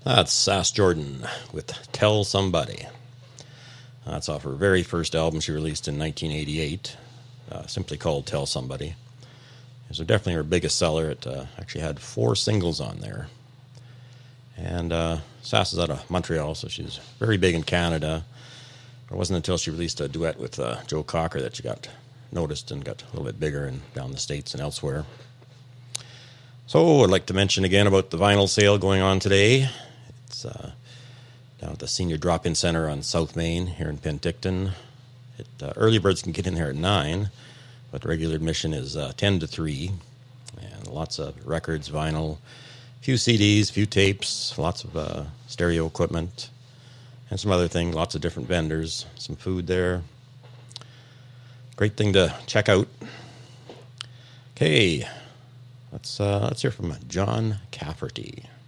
That's Sass Jordan with Tell Somebody. That's off her very first album she released in 1988, simply called Tell Somebody. It was definitely her biggest seller. It actually had 4 singles on there. And Sass is out of Montreal, so she's very big in Canada. It wasn't until she released a duet with Joe Cocker that she got noticed and got a little bit bigger and down the States and elsewhere. So I'd like to mention again about the vinyl sale going on today. It's down at the Senior Drop-In Center on South Main here in Penticton. Early birds can get in there at 9, but regular admission is 10 to 3. And lots of records, vinyl, a few CDs, a few tapes, lots of stereo equipment, and some other things, lots of different vendors, some food there. Great thing to check out. Okay, let's hear from John Cafferty.